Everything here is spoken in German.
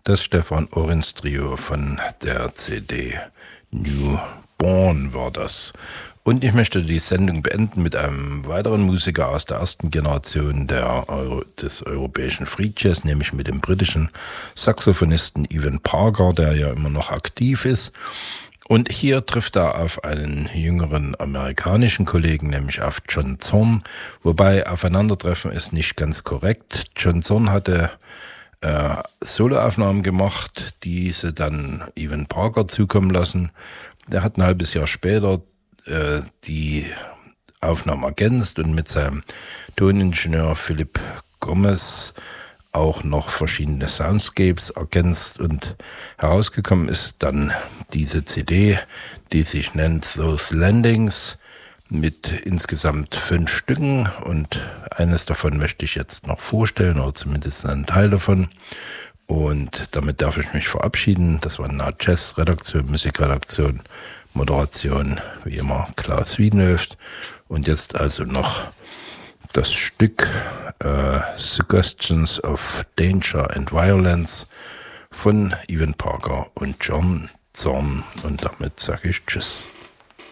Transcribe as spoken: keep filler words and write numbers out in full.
Das Stefan Orins Trio von der C D Newborn war das. Und ich möchte die Sendung beenden mit einem weiteren Musiker aus der ersten Generation der Euro, des europäischen Free Jazz, nämlich mit dem britischen Saxophonisten Evan Parker, der ja immer noch aktiv ist. Und hier trifft er auf einen jüngeren amerikanischen Kollegen, nämlich auf John Zorn. Wobei Aufeinandertreffen ist nicht ganz korrekt. John Zorn hatte äh, Soloaufnahmen gemacht, diese dann Evan Parker zukommen lassen. Der hat ein halbes Jahr später äh, die Aufnahmen ergänzt und mit seinem Toningenieur Philipp Gomez auch noch verschiedene Soundscapes ergänzt, und herausgekommen ist dann diese C D, die sich nennt Those Landings, mit insgesamt fünf Stücken, und eines davon möchte ich jetzt noch vorstellen, oder zumindest einen Teil davon, und damit darf ich mich verabschieden. Das war eine Jazz-Redaktion, Musikredaktion, Moderation, wie immer Klaus Wiedenhöft, und jetzt also noch das Stück äh, Suggestions of Danger and Violence von Evan Parker und John Zorn, und damit sage ich Tschüss.